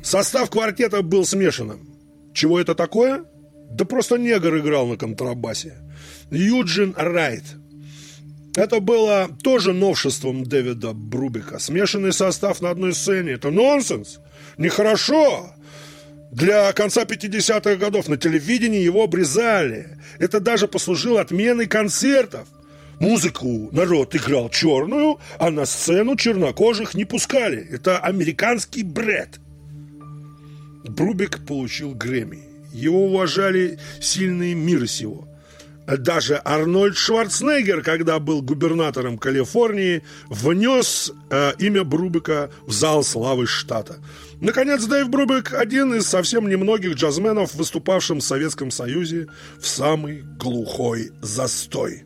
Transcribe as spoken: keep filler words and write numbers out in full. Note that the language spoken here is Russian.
Состав квартета был смешанным. Чего это такое? Да просто негр играл на контрабасе. Юджин Райт. Это было тоже новшеством Дэвида Брубека. Смешанный состав на одной сцене. Это нонсенс. Нехорошо. Для конца пятидесятых годов на телевидении его обрезали. Это даже послужило отменой концертов. Музыку народ играл черную, а на сцену чернокожих не пускали. Это американский бред. Брубек получил Грэмми. Его уважали сильные мира сего. Даже Арнольд Шварценеггер, когда был губернатором Калифорнии, внес э, имя Брубека в зал славы штата. Наконец, Дэйв Брубек – один из совсем немногих джазменов, выступавшим в Советском Союзе в самый глухой застой.